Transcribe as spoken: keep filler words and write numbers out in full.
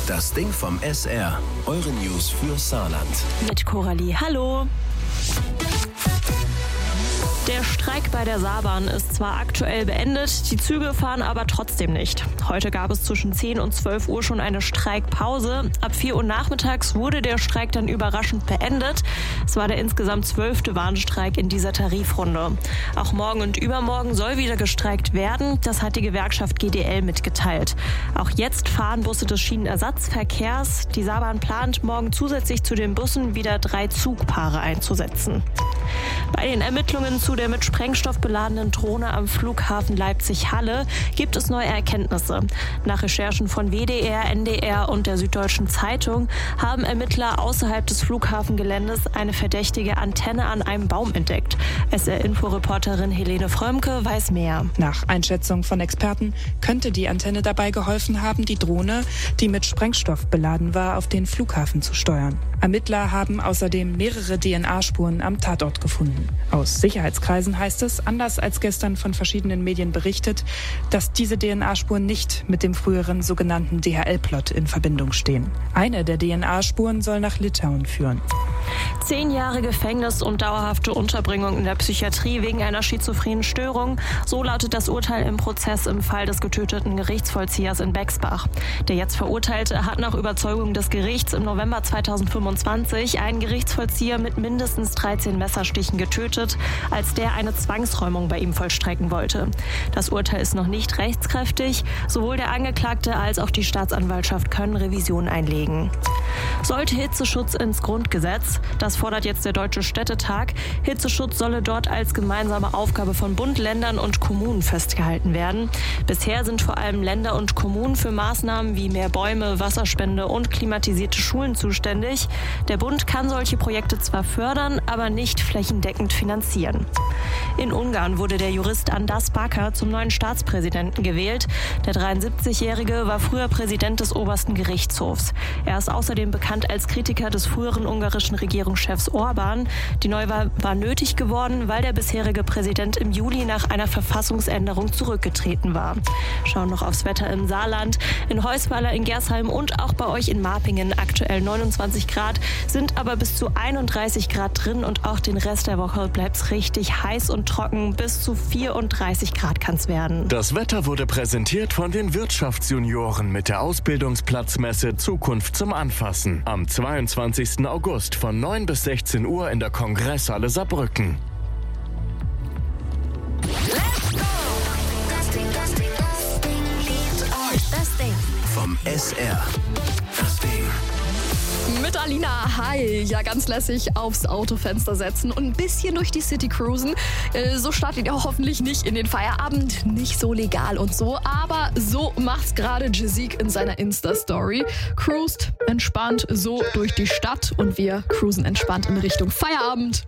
Das Ding vom S R. Eure News für Saarland. Mit Coralie. Hallo. Der Streik bei der Saarbahn ist zwar aktuell beendet, die Züge fahren aber trotzdem nicht. Heute gab es zwischen zehn und zwölf Uhr schon eine Streikpause. Ab vier Uhr nachmittags wurde der Streik dann überraschend beendet. Es war der insgesamt zwölfte Warnstreik in dieser Tarifrunde. Auch morgen und übermorgen soll wieder gestreikt werden. Das hat die Gewerkschaft G D L mitgeteilt. Auch jetzt fahren Busse des Schienenersatzverkehrs. Die Saarbahn plant, morgen zusätzlich zu den Bussen wieder drei Zugpaare einzusetzen. Bei den Ermittlungen zu der mit Sprengstoff beladenen Drohne am Flughafen Leipzig-Halle gibt es neue Erkenntnisse. Nach Recherchen von W D R, N D R und der Süddeutschen Zeitung haben Ermittler außerhalb des Flughafengeländes eine verdächtige Antenne an einem Baum entdeckt. S R-Info-Reporterin Helene Frömke weiß mehr. Nach Einschätzung von Experten könnte die Antenne dabei geholfen haben, die Drohne, die mit Sprengstoff beladen war, auf den Flughafen zu steuern. Ermittler haben außerdem mehrere D N A-Spuren am Tatort gefunden. Aus Sicherheitskreisen heißt es, anders als gestern von verschiedenen Medien berichtet, dass diese D N A-Spuren nicht mit dem früheren sogenannten D H L-Plot in Verbindung stehen. Eine der D N A-Spuren soll nach Litauen führen. Zehn Jahre Gefängnis und dauerhafte Unterbringung in der Psychiatrie wegen einer schizophrenen Störung. So lautet das Urteil im Prozess im Fall des getöteten Gerichtsvollziehers in Bexbach. Der jetzt Verurteilte hat nach Überzeugung des Gerichts im November zweitausendfünfundzwanzig einen Gerichtsvollzieher mit mindestens dreizehn Messerstichen getötet, als der eine Zwangsräumung bei ihm vollstrecken wollte. Das Urteil ist noch nicht rechtskräftig. Sowohl der Angeklagte als auch die Staatsanwaltschaft können Revision einlegen. Sollte Hitzeschutz ins Grundgesetz? Das fordert jetzt der Deutsche Städtetag. Hitzeschutz solle dort als gemeinsame Aufgabe von Bund, Ländern und Kommunen festgehalten werden. Bisher sind vor allem Länder und Kommunen für Maßnahmen wie mehr Bäume, Wasserspende und klimatisierte Schulen zuständig. Der Bund kann solche Projekte zwar fördern, aber nicht flächendeckend finanzieren. In Ungarn wurde der Jurist András Baka zum neuen Staatspräsidenten gewählt. Der dreiundsiebzigjährige war früher Präsident des obersten Gerichtshofs. Er ist außerdem bekannt als Kritiker des früheren ungarischen Regierungschefs Orbán. Die Neuwahl war nötig geworden, weil der bisherige Präsident im Juli nach einer Verfassungsänderung zurückgetreten war. Schauen noch aufs Wetter im Saarland. In Heusweiler, in Gersheim und auch bei euch in Marpingen aktuell neunundzwanzig Grad, sind aber bis zu einunddreißig Grad drin und auch den Rest der Woche bleibt es richtig heiß und trocken. Bis zu vierunddreißig Grad kann es werden. Das Wetter wurde präsentiert von den Wirtschaftsjunioren mit der Ausbildungsplatzmesse Zukunft zum Anfassen. Am zweiundzwanzigsten August von neun bis sechzehn Uhr in der Kongresshalle Saarbrücken. Let's go! Das Ding, das Ding, das Ding liebt euch. Das Ding vom S R. Das Ding. Mit Alina, hi, ja ganz lässig aufs Autofenster setzen und ein bisschen durch die City cruisen. Äh, so startet ihr auch hoffentlich nicht in den Feierabend, nicht so legal und so, aber so macht's gerade Jazik in seiner Insta-Story. Cruist entspannt so durch die Stadt und wir cruisen entspannt in Richtung Feierabend.